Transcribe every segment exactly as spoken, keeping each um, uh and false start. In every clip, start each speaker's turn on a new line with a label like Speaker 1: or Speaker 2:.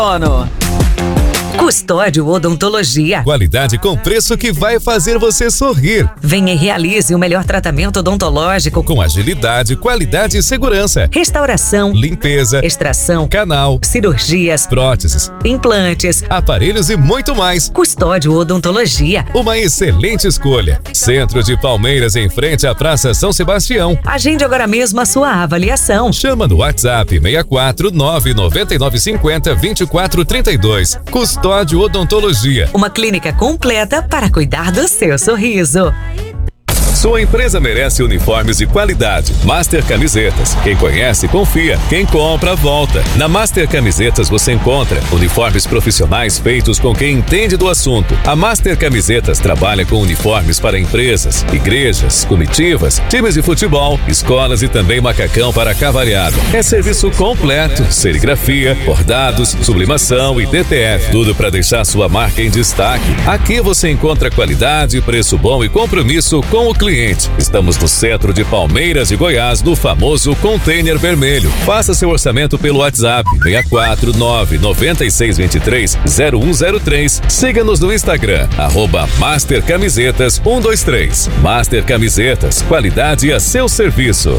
Speaker 1: Custódio Odontologia.
Speaker 2: Qualidade com preço que vai fazer você sorrir.
Speaker 1: Venha e realize o melhor tratamento odontológico
Speaker 2: com agilidade, qualidade e segurança.
Speaker 1: Restauração,
Speaker 2: limpeza,
Speaker 1: extração,
Speaker 2: canal,
Speaker 1: cirurgias,
Speaker 2: próteses,
Speaker 1: implantes,
Speaker 2: aparelhos e muito mais.
Speaker 1: Custódio Odontologia.
Speaker 2: Uma excelente escolha. Centro de Palmeiras, em frente à Praça São Sebastião.
Speaker 1: Agende agora mesmo a sua avaliação.
Speaker 2: Chama no WhatsApp seis quatro nove nove nove cinco zero dois quatro três dois. Custódio Odontologia.
Speaker 1: Uma clínica completa para cuidar do seu sorriso.
Speaker 2: Sua empresa merece uniformes de qualidade. Master Camisetas. Quem conhece, confia. Quem compra, volta. Na Master Camisetas você encontra uniformes profissionais feitos com quem entende do assunto. A Master Camisetas trabalha com uniformes para empresas, igrejas, comitivas, times de futebol, escolas e também macacão para cavalhada. É serviço completo, serigrafia, bordados, sublimação e D T F. Tudo para deixar sua marca em destaque. Aqui você encontra qualidade, preço bom e compromisso com o cliente. Estamos no centro de Palmeiras e Goiás, no famoso Container Vermelho. Faça seu orçamento pelo WhatsApp seis quatro nove nove seis dois três zero um zero três. Siga-nos no Instagram, arroba Master Camisetas um dois três. Master Camisetas, qualidade a seu serviço.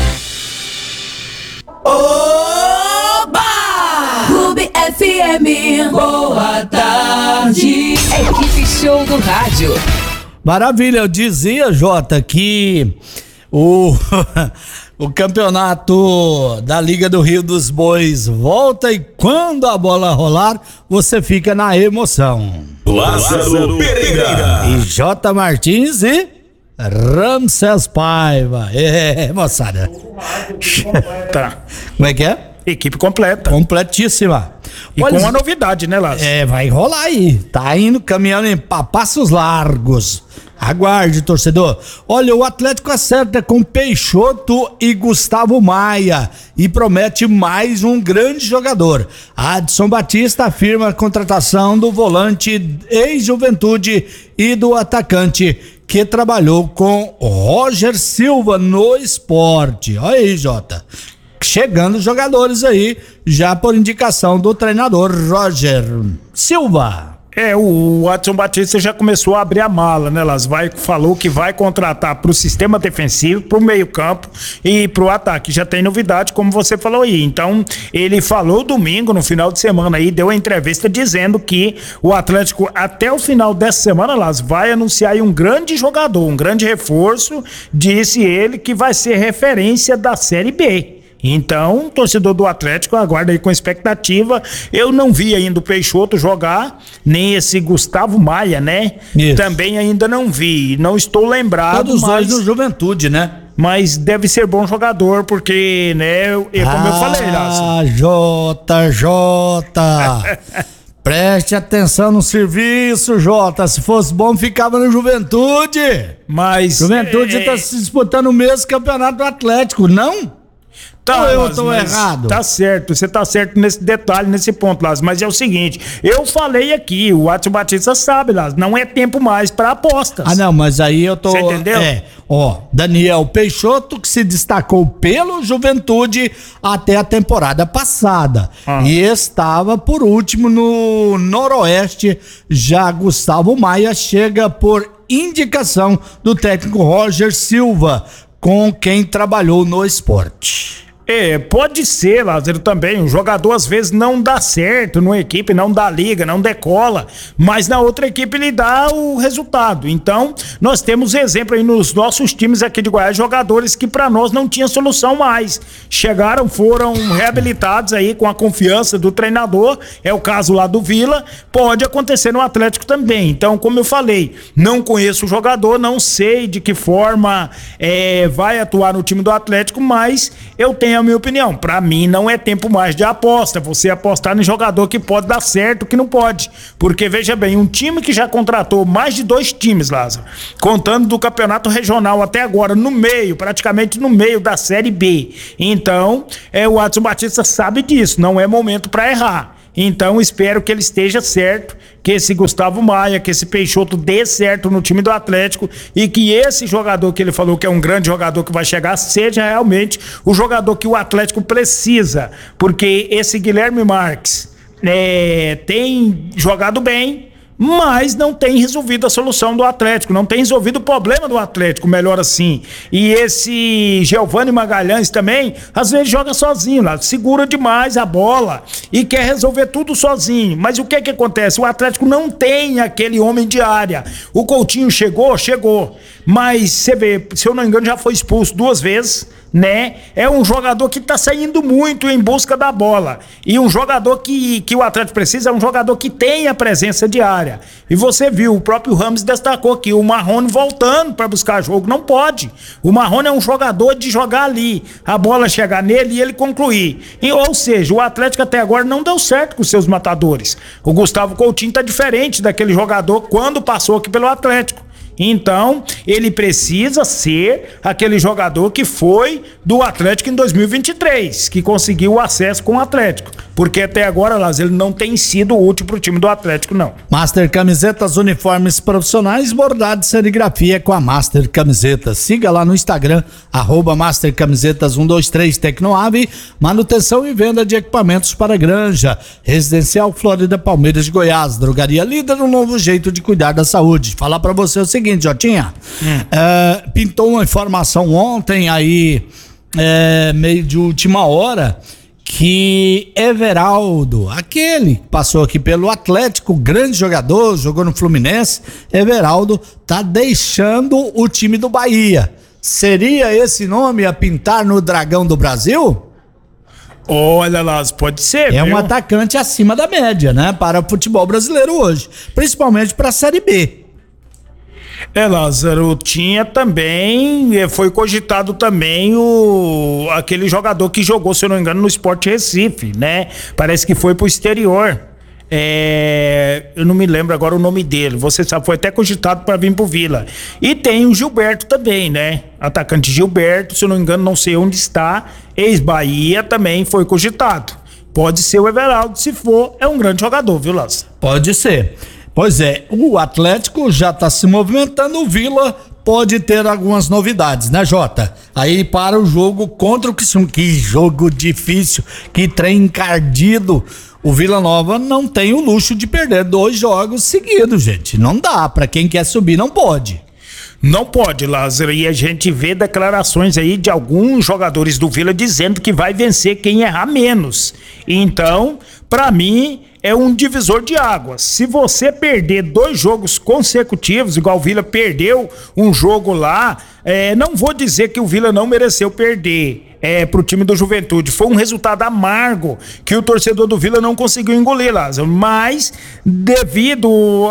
Speaker 3: Oba! Clube F M, boa tarde.
Speaker 1: Equipe Show do Rádio.
Speaker 4: Maravilha, eu dizia, Jota, que o, o campeonato da Liga do Rio dos Bois volta e quando a bola rolar, você fica na emoção.
Speaker 5: Lázaro Pereira
Speaker 4: e J. Martins e Ramsés Paiva. É, moçada.
Speaker 6: Tá.
Speaker 4: Como é que é?
Speaker 6: Equipe completa.
Speaker 4: Completíssima.
Speaker 6: E
Speaker 4: Olha,
Speaker 6: com uma novidade, né, Lázaro?
Speaker 4: É, vai rolar aí. Tá indo caminhando em passos largos. Aguarde, torcedor. Olha, o Atlético acerta com Peixoto e Gustavo Maia e promete mais um grande jogador. Adson Batista afirma a contratação do volante ex-Juventude e do atacante que trabalhou com Roger Silva no Sport. Olha aí, Jota. Chegando jogadores aí, já por indicação do treinador Roger Silva.
Speaker 6: É, o Adson Batista já começou a abrir a mala, né, Las? Vai, falou que vai contratar pro sistema defensivo, pro meio campo e pro ataque. Já tem novidade, como você falou aí. Então, ele falou domingo, no final de semana aí, deu uma entrevista dizendo que o Atlético, até o final dessa semana, Las, vai anunciar aí um grande jogador, um grande reforço. Disse ele que vai ser referência da Série B. Então, torcedor do Atlético, aguarda aí com expectativa. Eu não vi ainda o Peixoto jogar, nem esse Gustavo Maia, né? Isso. Também ainda não vi, não estou lembrado.
Speaker 4: Todos
Speaker 6: mas...
Speaker 4: dois do Juventude, né?
Speaker 6: Mas deve ser bom jogador, porque, né, eu, como
Speaker 4: ah,
Speaker 6: eu falei, Lázaro.
Speaker 4: Ah, Jota, Jota. Preste atenção no serviço, Jota. Se fosse bom, ficava no Juventude.
Speaker 6: Mas...
Speaker 4: Juventude
Speaker 6: é...
Speaker 4: tá se disputando o mesmo campeonato do Atlético, não?
Speaker 6: Tá,
Speaker 4: Ou eu
Speaker 6: Lázaro,
Speaker 4: tô errado?
Speaker 6: Tá certo, você tá certo nesse detalhe, nesse ponto, Lázaro. Mas é o seguinte, eu falei aqui, o Adson Batista sabe, Lázaro, não é tempo mais pra apostas.
Speaker 4: Ah, não, mas aí eu tô...
Speaker 6: Você entendeu?
Speaker 4: É, ó, Daniel Peixoto, que se destacou pelo Juventude até a temporada passada. Ah. E estava por último no Noroeste. Já Gustavo Maia chega por indicação do técnico Roger Silva, com quem trabalhou no esporte.
Speaker 6: É, pode ser, Lázaro, também. O jogador às vezes não dá certo numa equipe, não dá liga, não decola, mas na outra equipe ele dá o resultado. Então, nós temos exemplo aí nos nossos times aqui de Goiás, jogadores que pra nós não tinha solução mais. Chegaram, foram reabilitados aí com a confiança do treinador, é o caso lá do Vila, pode acontecer no Atlético também. Então, como eu falei, não conheço o jogador, não sei de que forma é, vai atuar no time do Atlético, mas eu tenho a minha opinião. Pra mim não é tempo mais de aposta, você apostar no jogador que pode dar certo, que não pode, porque veja bem, um time que já contratou mais de dois times, Lázaro, contando do campeonato regional até agora, no meio, praticamente no meio da Série B, então é, o Adson Batista sabe disso, não é momento pra errar. Então espero que ele esteja certo, que esse Gustavo Maia, que esse Peixoto dê certo no time do Atlético e que esse jogador que ele falou que é um grande jogador que vai chegar seja realmente o jogador que o Atlético precisa, porque esse Guilherme Marques é, tem jogado bem, mas não tem resolvido a solução do Atlético, não tem resolvido o problema do Atlético, melhor assim. E esse Giovani Magalhães também, às vezes joga sozinho lá, segura demais a bola e quer resolver tudo sozinho. Mas o que que acontece? O Atlético não tem aquele homem de área. O Coutinho chegou, chegou, mas você vê, se eu não me engano, já foi expulso duas vezes, né? É um jogador que tá saindo muito em busca da bola. E um jogador que, que o Atlético precisa é um jogador que tenha presença de área. E você viu, o próprio Ramos destacou que o Marrone voltando para buscar jogo, não pode. O Marrone é um jogador de jogar ali, a bola chegar nele e ele concluir. E, ou seja, o Atlético até agora não deu certo com os seus matadores. O Gustavo Coutinho tá diferente daquele jogador quando passou aqui pelo Atlético. Então, ele precisa ser aquele jogador que foi do Atlético em dois mil e vinte e três, que conseguiu o acesso com o Atlético. Porque até agora, Lázaro, ele não tem sido útil pro time do Atlético, não.
Speaker 4: Master Camisetas, uniformes profissionais, bordado de serigrafia com a Master Camisetas. Siga lá no Instagram, arroba Master Camisetas um dois três Tecnoave, manutenção e venda de equipamentos para granja, Residencial Flórida Palmeiras de Goiás, drogaria líder, um novo jeito de cuidar da saúde. Falar pra você o seguinte, Jotinha, hum. é, pintou uma informação ontem aí, é, meio de última hora, que Everaldo, aquele que passou aqui pelo Atlético, grande jogador, jogou no Fluminense, Everaldo tá deixando o time do Bahia. Seria esse nome a pintar no Dragão do Brasil?
Speaker 6: Olha lá, pode ser.
Speaker 4: É
Speaker 6: viu?
Speaker 4: um atacante acima da média, né, para o futebol brasileiro hoje, principalmente para a Série B.
Speaker 6: É, Lázaro, tinha também, foi cogitado também o, aquele jogador que jogou, se eu não me engano, no Sport Recife, né? Parece que foi pro exterior. É, eu não me lembro agora o nome dele, você sabe, foi até cogitado para vir pro Vila. E tem o Gilberto também, né? Atacante Gilberto, se eu não me engano, não sei onde está, ex-Bahia, também foi cogitado. Pode ser o Everaldo, se for, é um grande jogador, viu, Lázaro?
Speaker 4: Pode ser. Pois é, o Atlético já está se movimentando, o Vila pode ter algumas novidades, né, Jota? Aí para o jogo contra o Criciúma, que jogo difícil, que trem encardido. O Vila Nova não tem o luxo de perder dois jogos seguidos, gente. Não dá, para quem quer subir não pode.
Speaker 6: Não pode, Lázaro, e a gente vê declarações aí de alguns jogadores do Vila dizendo que vai vencer quem errar menos. Então, pra mim, é um divisor de águas. Se você perder dois jogos consecutivos, igual o Vila perdeu um jogo lá, é, não vou dizer que o Vila não mereceu perder. É, pro time do Juventude, foi um resultado amargo que o torcedor do Vila não conseguiu engolir, Lázaro, mas devido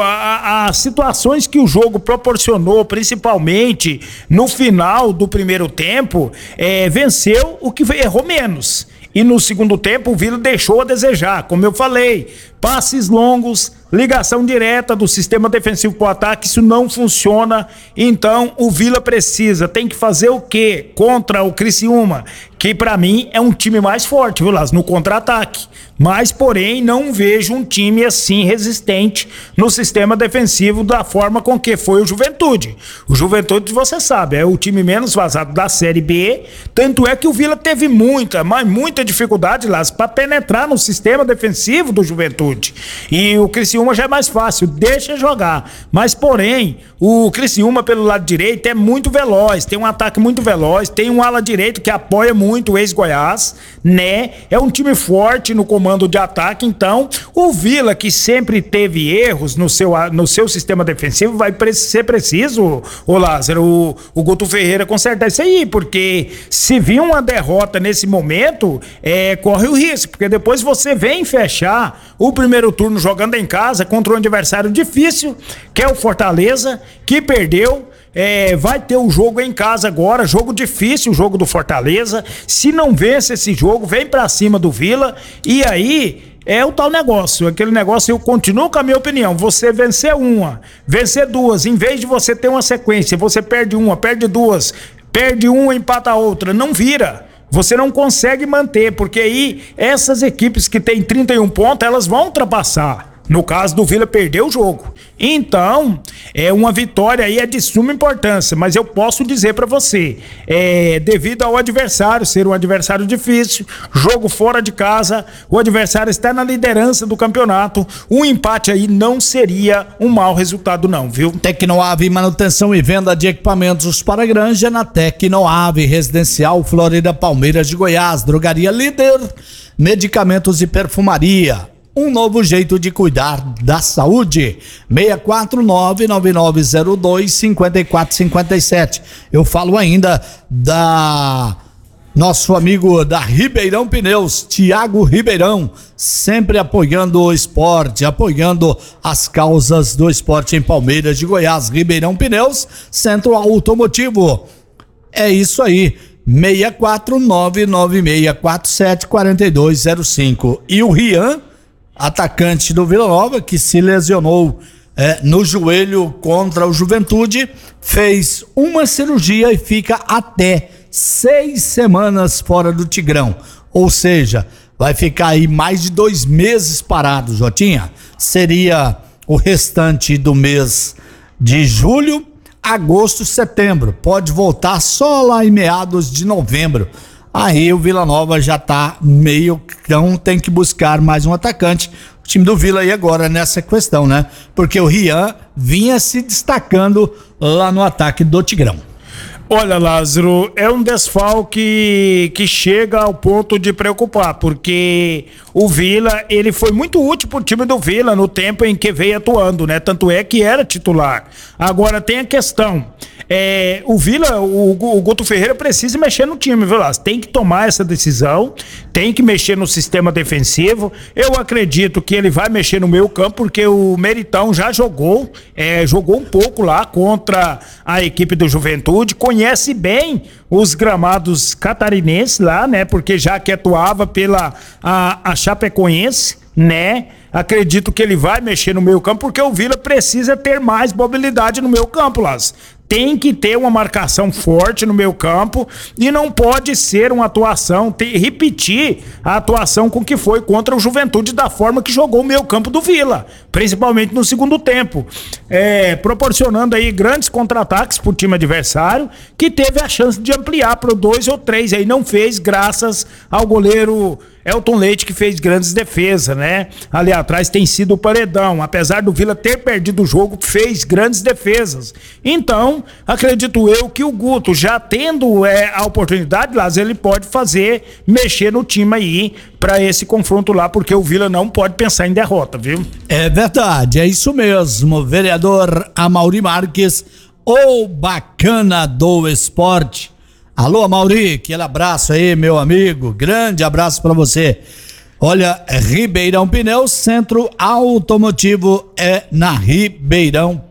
Speaker 6: a, a situações que o jogo proporcionou, principalmente no final do primeiro tempo, é, venceu o que errou menos. E no segundo tempo o Vila deixou a desejar, como eu falei, passes longos, ligação direta do sistema defensivo pro ataque, isso não funciona. Então o Vila precisa, tem que fazer o quê? Contra o Criciúma, que pra mim é um time mais forte, viu, Lázaro, no contra-ataque. Mas, porém, não vejo um time assim resistente no sistema defensivo da forma com que foi o Juventude. O Juventude, você sabe, é o time menos vazado da Série B, tanto é que o Vila teve muita, mas muita dificuldade, Lázaro, pra penetrar no sistema defensivo do Juventude. E o Criciúma já é mais fácil, deixa jogar. Mas, porém, o Criciúma pelo lado direito é muito veloz, tem um ataque muito veloz, tem um ala direito que apoia muito o ex-Goiás, né? É um time forte no comando de ataque, então o Vila, que sempre teve erros no seu, no seu sistema defensivo, vai ser preciso, ô Lázaro, o, o Guto Ferreira consertar isso aí, porque se vir uma derrota nesse momento, é, corre o risco, porque depois você vem fechar o primeiro turno jogando em casa contra um adversário difícil, que é o Fortaleza, que perdeu. É, vai ter o jogo em casa agora, jogo difícil, o jogo do Fortaleza. Se não vence esse jogo, vem pra cima do Vila. E aí é o tal negócio, aquele negócio, eu continuo com a minha opinião, você vencer uma, vencer duas, em vez de você ter uma sequência, você perde uma, perde duas, perde uma, empata a outra, não vira. Você não consegue manter, porque aí essas equipes que tem trinta e um pontos, elas vão ultrapassar. No caso do Vila, perdeu o jogo. Então, é uma vitória aí é de suma importância, mas eu posso dizer pra você, é, devido ao adversário ser um adversário difícil, jogo fora de casa, o adversário está na liderança do campeonato, um empate aí não seria um mau resultado não, viu?
Speaker 4: Tecnoave, manutenção e venda de equipamentos para granja na Tecnoave, Residencial Florida Palmeiras de Goiás, Drogaria Líder, medicamentos e perfumaria. Um novo jeito de cuidar da saúde. seis quatro nove, nove nove zero dois, cinco quatro cinco sete. Eu falo ainda da nosso amigo da Ribeirão Pneus, Tiago Ribeirão, sempre apoiando o esporte, apoiando as causas do esporte em Palmeiras de Goiás. Ribeirão Pneus, Centro Automotivo. É isso aí. seis quatro nove, nove seis quatro sete, quatro dois zero cinco. E o Rian, atacante do Vila Nova, que se lesionou é, no joelho contra o Juventude, fez uma cirurgia e fica até seis semanas fora do Tigrão. Ou seja, vai ficar aí mais de dois meses parado, Jotinha. Seria o restante do mês de julho, agosto, setembro. Pode voltar só lá em meados de novembro. Aí o Vila Nova já tá meio, então tem que buscar mais um atacante. O time do Vila aí agora nessa questão, né? Porque o Rian vinha se destacando lá no ataque do Tigrão.
Speaker 6: Olha, Lázaro, é um desfalque que chega ao ponto de preocupar, porque o Vila, ele foi muito útil pro time do Vila no tempo em que veio atuando, né? Tanto é que era titular. Agora tem a questão, é, o Vila, o, o Guto Ferreira precisa mexer no time, viu, Lázaro? Tem que tomar essa decisão, tem que mexer no sistema defensivo. Eu acredito que ele vai mexer no meio campo, porque o Meritão já jogou, é, jogou um pouco lá contra a equipe do Juventude, conhece bem os gramados catarinenses lá, né? Porque já que atuava pela a, a Chapecoense, né? Acredito que ele vai mexer no meio campo, porque o Vila precisa ter mais mobilidade no meio campo, Lázaro. Tem que ter uma marcação forte no meio campo e não pode ser uma atuação, ter, repetir a atuação com que foi contra o Juventude da forma que jogou o meio campo do Vila, principalmente no segundo tempo, é, proporcionando aí grandes contra-ataques pro time adversário, que teve a chance de ampliar para dois ou três, aí não fez graças ao goleiro Elton Leite, que fez grandes defesas, né? Ali atrás tem sido o paredão, apesar do Vila ter perdido o jogo, fez grandes defesas. Então, acredito eu que o Guto, já tendo é, a oportunidade, Lázaro, ele pode fazer, mexer no time aí para esse confronto lá, porque o Vila não pode pensar em derrota, viu?
Speaker 4: É verdade, é isso mesmo, vereador Amaury Marques, o bacana do esporte. Alô, Amaury, aquele abraço aí, meu amigo, grande abraço pra você. Olha, Ribeirão Pneus, Centro Automotivo é na Ribeirão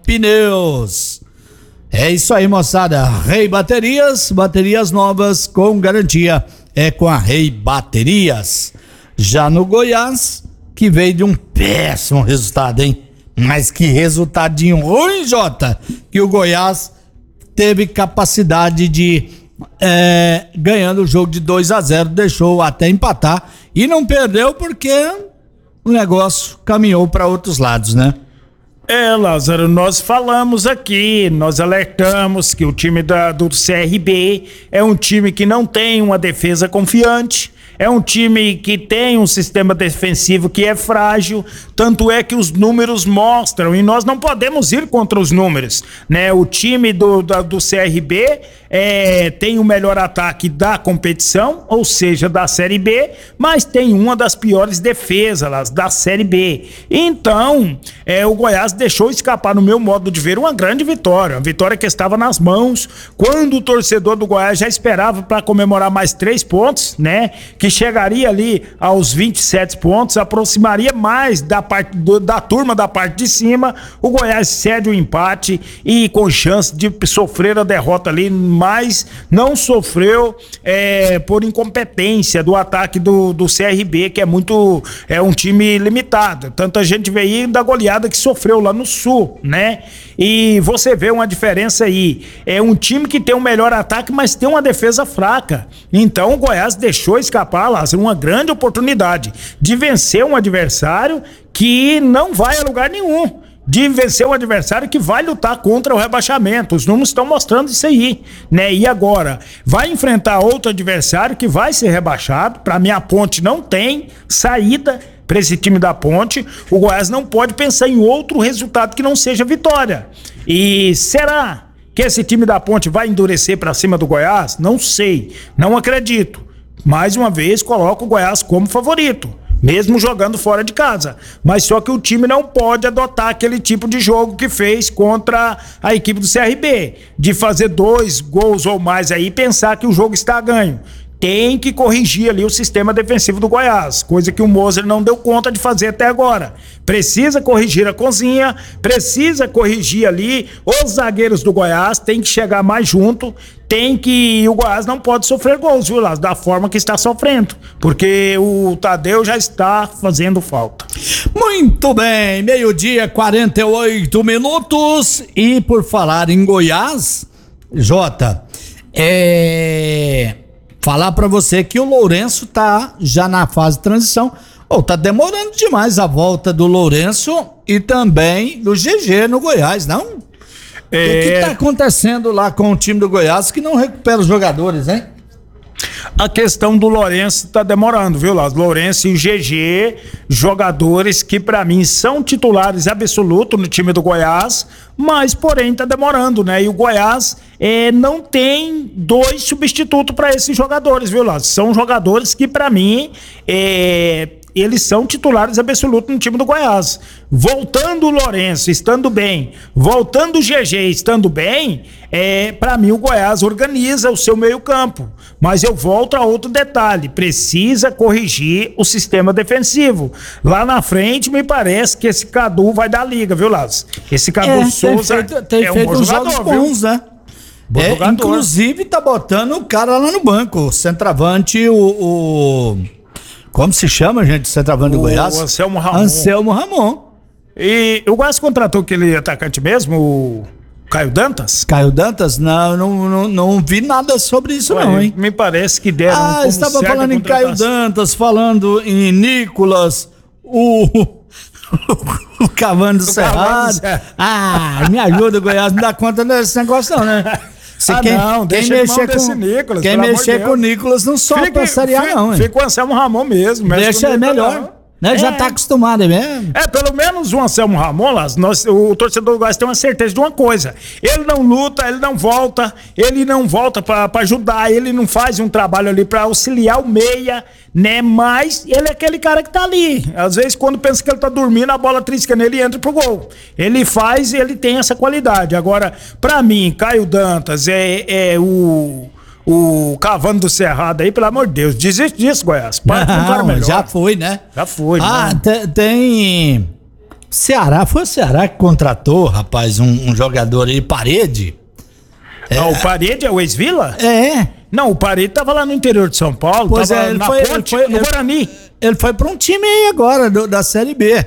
Speaker 4: Pneus. É isso aí, moçada, Rei Baterias, baterias novas com garantia, é com a Rei Baterias. Já no Goiás, que veio de um péssimo resultado, hein? Mas que resultadinho ruim, Jota, que o Goiás teve capacidade de É, ganhando o jogo de dois a zero, deixou até empatar e não perdeu porque o negócio caminhou para outros lados, né?
Speaker 6: É, Lázaro, nós falamos aqui, nós alertamos que o time da, do C R B é um time que não tem uma defesa confiante, é um time que tem um sistema defensivo que é frágil, tanto é que os números mostram, e nós não podemos ir contra os números, né? O time do, da, do C R B é, tem o melhor ataque da competição, ou seja, da Série B, mas tem uma das piores defesas da Série B. Então, é, o Goiás deixou escapar, no meu modo de ver, uma grande vitória, uma vitória que estava nas mãos, quando o torcedor do Goiás já esperava para comemorar mais três pontos, né? Que chegaria ali aos vinte e sete pontos, aproximaria mais da parte do, da turma da parte de cima. O Goiás cede o empate e com chance de sofrer a derrota ali mas não sofreu é, por incompetência do ataque do, do C R B, que é muito, é um time limitado. Tanta gente veio aí da goleada que sofreu lá no Sul, né? E você vê uma diferença aí. É um time que tem um melhor ataque, mas tem uma defesa fraca. Então o Goiás deixou escapar, Lázaro, uma grande oportunidade de vencer um adversário que não vai a lugar nenhum. De vencer um adversário que vai lutar contra o rebaixamento. Os números estão mostrando isso aí, né? E agora, vai enfrentar outro adversário que vai ser rebaixado. Para mim, a Ponte não tem saída para esse time da Ponte. O Goiás não pode pensar em outro resultado que não seja vitória. E será que esse time da Ponte vai endurecer para cima do Goiás? Não sei, não acredito. Mais uma vez, coloco o Goiás como favorito, mesmo jogando fora de casa. Mas só que o time não pode adotar aquele tipo de jogo que fez contra a equipe do C R B, de fazer dois gols ou mais aí e pensar que o jogo está ganho. Tem que corrigir ali o sistema defensivo do Goiás, coisa que o Moser não deu conta de fazer até agora. Precisa corrigir a cozinha, precisa corrigir ali os zagueiros do Goiás, tem que chegar mais junto, tem que... O Goiás não pode sofrer gols, viu, Lázaro? Da forma que está sofrendo, porque o Tadeu já está fazendo falta.
Speaker 4: Muito bem, meio-dia, quarenta e oito minutos, e por falar em Goiás, Jota, é... falar pra você que o Lourenço tá já na fase de transição. Oh, tá demorando demais a volta do Lourenço e também do G G no Goiás, não? É... O que tá acontecendo lá com o time do Goiás que não recupera os jogadores, hein?
Speaker 6: A questão do Lourenço tá demorando, viu, Lázaro? Lourenço e o G G, jogadores que pra mim são titulares absolutos no time do Goiás, mas porém tá demorando, né? E o Goiás é, não tem dois substitutos pra esses jogadores, viu, Lázaro? São jogadores que pra mim é, eles são titulares absolutos no time do Goiás. Voltando o Lourenço, estando bem, voltando o G G, estando bem, é, para mim o Goiás organiza o seu meio campo. Mas eu volto a outro detalhe, precisa corrigir o sistema defensivo. Lá na frente me parece que esse Cadu vai dar liga, viu, Lázaro? Esse Cadu
Speaker 4: é,
Speaker 6: Souza
Speaker 4: tem feito, tem
Speaker 6: é um
Speaker 4: feito
Speaker 6: bom
Speaker 4: uns
Speaker 6: jogador,
Speaker 4: jogos bons,
Speaker 6: viu?
Speaker 4: né? É, inclusive tá botando o cara lá no banco, o centroavante, o... o... Como se chama, gente, centroavante do Goiás?
Speaker 6: O Anselmo Ramon.
Speaker 4: Anselmo Ramon.
Speaker 6: E o Goiás contratou aquele atacante mesmo, o Caio Dantas?
Speaker 4: Caio Dantas? Não, não, não, não vi nada sobre isso. Ué, não, hein?
Speaker 6: Me parece que deram.
Speaker 4: Ah, estava falando em Caio Dantas, falando em Nicolas, o... o Cavando do Cerrado. Ah, me ajuda, Goiás, não dá conta desse negócio não, né?
Speaker 6: Você ah, quem, não, quem deixa mexer com desse Nicolas,
Speaker 4: quem mexer com o Nicolas não sobe pra Série A, não, hein?
Speaker 6: Fica o Anselmo Ramon mesmo.
Speaker 4: Deixa, é melhor. Né? É. Já tá acostumado, é mesmo?
Speaker 6: É, pelo menos o Anselmo Ramon, lá, nós, o torcedor do Goiás tem uma certeza de uma coisa. Ele não luta, ele não volta, ele não volta pra, pra ajudar, ele não faz um trabalho ali pra auxiliar o meia, né? Mas ele é aquele cara que tá ali. Às vezes, quando pensa que ele tá dormindo, a bola trisca nele e entra pro gol. Ele faz, ele tem essa qualidade. Agora, pra mim, Caio Dantas é, é o... O Cavando do Cerrado aí, pelo amor de Deus, desiste disso, Goiás. Parte
Speaker 4: não, um cara melhor. Já foi, né?
Speaker 6: Já foi.
Speaker 4: Ah, né? Tem... Ceará, foi o Ceará que contratou, rapaz, um, um jogador aí, Parede.
Speaker 6: Não, é... o Parede é o ex-Vila?
Speaker 4: É.
Speaker 6: Não, o Parede tava lá no interior de São Paulo,
Speaker 4: pois
Speaker 6: tava
Speaker 4: é, ele
Speaker 6: na
Speaker 4: foi,
Speaker 6: Ponte,
Speaker 4: ele foi,
Speaker 6: no
Speaker 4: ele,
Speaker 6: Guarani.
Speaker 4: Ele foi pra um time aí agora, do, da Série B.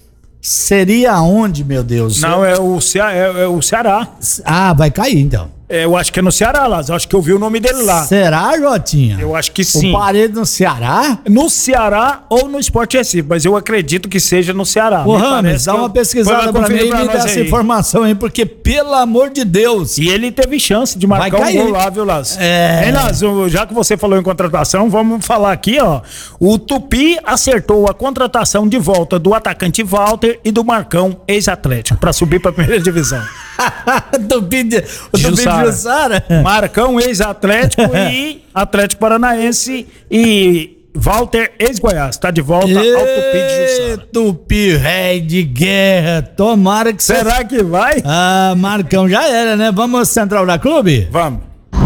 Speaker 4: Seria onde, meu Deus?
Speaker 6: Não, é o, Ceará, é, é o Ceará.
Speaker 4: Ah, vai cair, então.
Speaker 6: É, eu acho que é no Ceará, Lázaro. Eu acho que eu vi o nome dele lá.
Speaker 4: Será, Jotinha?
Speaker 6: Eu acho que sim.
Speaker 4: O Parede no Ceará?
Speaker 6: No Ceará ou no Sport Recife, mas eu acredito que seja no Ceará.
Speaker 4: Ô, Rames, dá uma pesquisada pra mim e me dá essa informação aí, porque, pelo amor de Deus...
Speaker 6: E ele teve chance de marcar um gol lá, viu, Lázaro? É... Hein, Lázaro, já que você falou em contratação, vamos falar aqui, ó. O Tupi acertou a contratação de volta do atacante Walter e do Marcão, ex-Atlético, pra subir pra primeira divisão.
Speaker 4: Tupi de... O Tupi de Jussara.
Speaker 6: Marcão, ex-Atlético e Atlético Paranaense e Walter, ex-Goiás. Tá de volta
Speaker 4: e...
Speaker 6: ao Tupi de Jussara.
Speaker 4: Tupi, rei de guerra. Tomara que...
Speaker 6: Será cê... que vai?
Speaker 4: Ah, Marcão já era, né? Vamos Central da Clube?
Speaker 6: Vamos.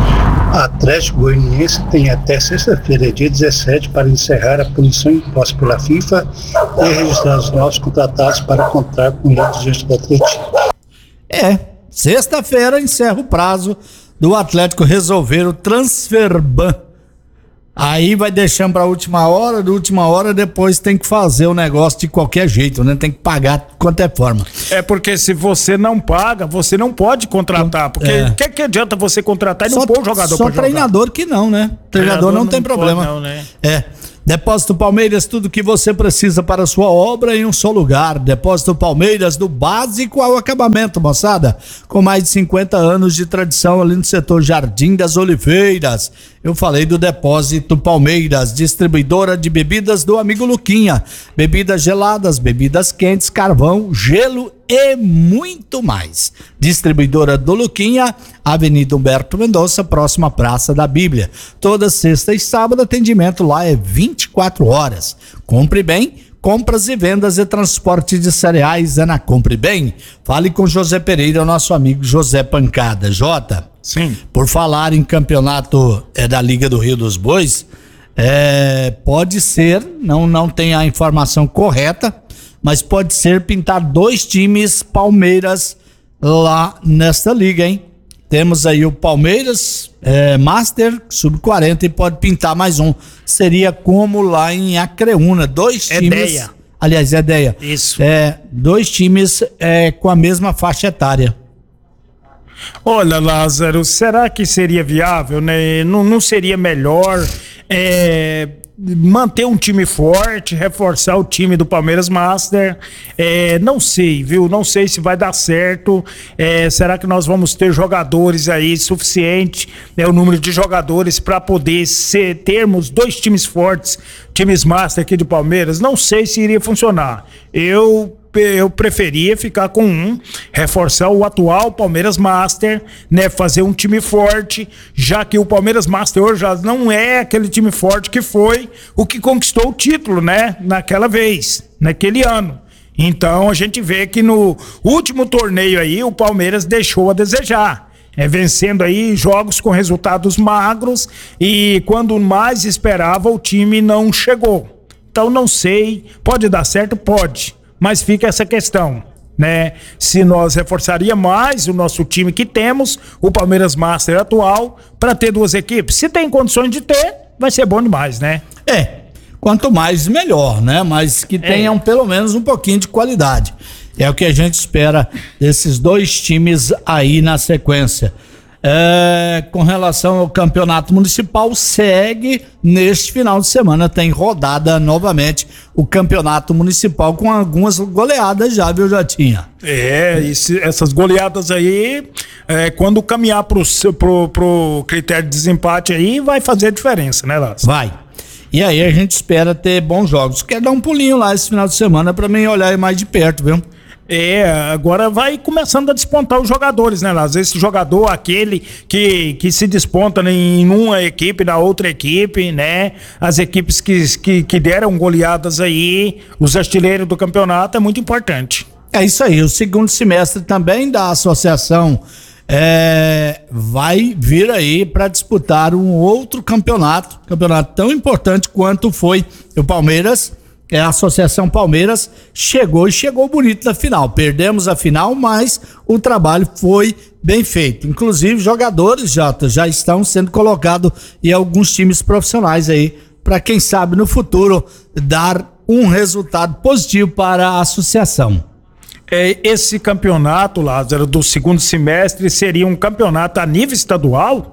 Speaker 7: Atlético Goianiense tem até sexta-feira, dia dezessete, para encerrar a punição imposta pela FIFA e registrar os novos contratados para contar com o dirigente do Atlético.
Speaker 4: É, sexta-feira encerra o prazo do Atlético resolver o transferban. Aí vai deixando pra última hora, de última hora depois tem que fazer o negócio de qualquer jeito, né? Tem que pagar de qualquer forma.
Speaker 6: É porque se você não paga, você não pode contratar, porque o é. que, que adianta você contratar e só, não pôr o jogador pra jogar? Só treinador
Speaker 4: que não, né? Treinador, treinador não, não tem problema.
Speaker 6: Não, né?
Speaker 4: É. Depósito Palmeiras, tudo que você precisa para a sua obra em um só lugar. Depósito Palmeiras, do básico ao acabamento, moçada. Com mais de cinquenta anos de tradição ali no setor Jardim das Oliveiras. Eu falei do Depósito Palmeiras, distribuidora de bebidas do amigo Luquinha. Bebidas geladas, bebidas quentes, carvão, gelo e muito mais. Distribuidora do Luquinha, Avenida Humberto Mendonça, próxima à Praça da Bíblia. Toda sexta e sábado, atendimento lá é vinte e quatro horas. Compre bem, compras e vendas e transporte de cereais é na Compre Bem. Fale com José Pereira, nosso amigo José Pancada. Jota,
Speaker 6: sim.
Speaker 4: Por falar em campeonato é, da Liga do Rio dos Bois, é, pode ser, não, não tem a informação correta, mas pode ser pintar dois times Palmeiras lá nesta liga, hein? Temos aí o Palmeiras é, Master sub quarenta e pode pintar mais um. Seria como lá em Acreúna, dois times.
Speaker 6: Ideia.
Speaker 4: Aliás, é ideia.
Speaker 6: Isso.
Speaker 4: É, dois times é, com a mesma faixa etária.
Speaker 6: Olha, Lázaro, será que seria viável, né? Não, não seria melhor é, manter um time forte, reforçar o time do Palmeiras Master? É, não sei, viu? Não sei se vai dar certo. É, será que nós vamos ter jogadores aí suficiente, né, o número de jogadores para poder ser, termos dois times fortes, times Master aqui de Palmeiras? Não sei se iria funcionar. Eu eu preferia ficar com um, reforçar o atual Palmeiras Master, né, fazer um time forte, já que o Palmeiras Master hoje já não é aquele time forte que foi o que conquistou o título, né, naquela vez, naquele ano. Então a gente vê que no último torneio aí o Palmeiras deixou a desejar, é, vencendo aí jogos com resultados magros e quando mais esperava o time não chegou. Então não sei, pode dar certo? Pode. Mas fica essa questão, né? Se nós reforçaria mais o nosso time que temos, o Palmeiras Master atual, para ter duas equipes. Se tem condições de ter, vai ser bom demais, né?
Speaker 4: É, quanto mais melhor, né? Mas que tenham é. pelo menos um pouquinho de qualidade. É o que a gente espera desses dois times aí na sequência. É, com relação ao campeonato municipal, segue neste final de semana, tem rodada novamente o campeonato municipal com algumas goleadas já, viu, Jotinha?
Speaker 6: É, esse, essas goleadas aí, é, quando caminhar pro, pro, pro critério de desempate aí, vai fazer a diferença, né, Lázaro?
Speaker 4: Vai. E aí a gente espera ter bons jogos. Quer dar um pulinho lá esse final de semana pra mim olhar mais de perto, viu?
Speaker 6: É, agora vai começando a despontar os jogadores, né, Lázaro? Esse jogador, aquele que, que se desponta em uma equipe, na outra equipe, né? As equipes que, que, que deram goleadas aí, os artilheiros do campeonato, é muito importante.
Speaker 4: É isso aí, o segundo semestre também da associação é, vai vir aí para disputar um outro campeonato, campeonato tão importante quanto foi o Palmeiras. É, a Associação Palmeiras chegou e chegou bonito na final. Perdemos a final, mas o trabalho foi bem feito. Inclusive, jogadores, Jota, já estão sendo colocados em alguns times profissionais aí, para quem sabe no futuro dar um resultado positivo para a associação.
Speaker 6: É, esse campeonato, Lázaro, do segundo semestre seria um campeonato a nível estadual?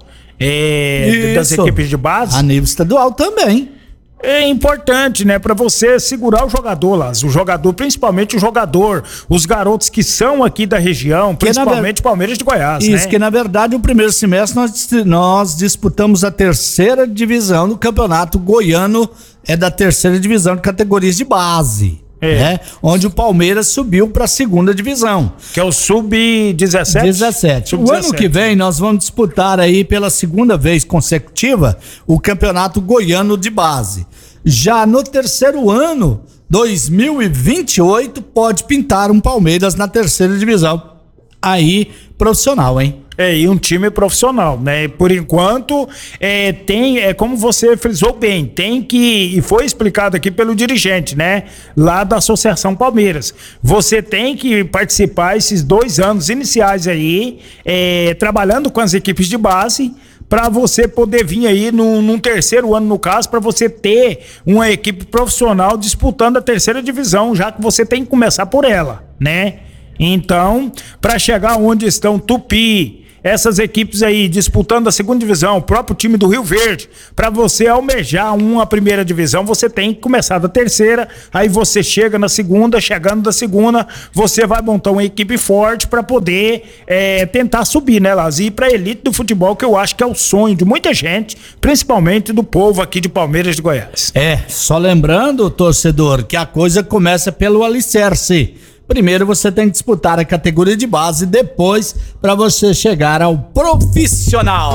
Speaker 6: É, das equipes de base?
Speaker 4: A nível estadual também.
Speaker 6: É importante, né, para você segurar o jogador, Lázaro, o jogador, principalmente o jogador, os garotos que são aqui da região, principalmente ver... Palmeiras de Goiás,
Speaker 4: Isso,
Speaker 6: né?
Speaker 4: que na verdade o primeiro semestre nós, nós disputamos a terceira divisão do campeonato goiano, é da terceira divisão de categorias de base. É. Né? Onde o Palmeiras subiu para a segunda divisão.
Speaker 6: Que é o sub dezessete?
Speaker 4: dezessete.
Speaker 6: sub
Speaker 4: O ano que vem nós vamos disputar aí pela segunda vez consecutiva o Campeonato Goiano de Base. Já no terceiro ano, dois mil e vinte e oito, pode pintar um Palmeiras na terceira divisão. Aí, profissional, hein?
Speaker 6: É, e um time profissional, né? Por enquanto, é, tem, é como você frisou bem, tem que, e foi explicado aqui pelo dirigente, né? Lá da Associação Palmeiras. Você tem que participar esses dois anos iniciais aí, é, trabalhando com as equipes de base, para você poder vir aí num, num terceiro ano, no caso, para você ter uma equipe profissional disputando a terceira divisão, já que você tem que começar por ela, né? Então, para chegar onde estão Tupi, essas equipes aí disputando a segunda divisão, o próprio time do Rio Verde, para você almejar uma primeira divisão, você tem que começar da terceira, aí você chega na segunda, chegando da segunda, você vai montar uma equipe forte para poder é, tentar subir, né, Laz? E ir pra elite do futebol, que eu acho que é o sonho de muita gente, principalmente do povo aqui de Palmeiras de Goiás.
Speaker 4: É, só lembrando, torcedor, que a coisa começa pelo alicerce. Primeiro você tem que disputar a categoria de base, depois para você chegar ao profissional.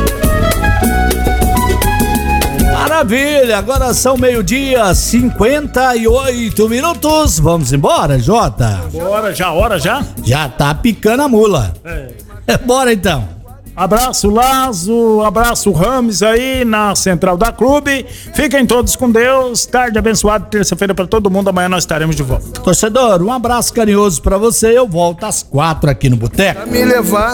Speaker 4: Maravilha, agora são meio-dia, cinquenta e oito minutos. Vamos embora, Jota?
Speaker 6: Bora, já hora já?
Speaker 4: Já tá picando a mula. É. Bora então.
Speaker 6: Abraço Lazo, abraço Rames aí na Central da Clube. Fiquem todos com Deus. Tarde abençoada, terça-feira pra todo mundo. Amanhã nós estaremos de volta.
Speaker 4: Torcedor, um abraço carinhoso pra você. Eu volto às quatro aqui no Boteco.
Speaker 5: Me levar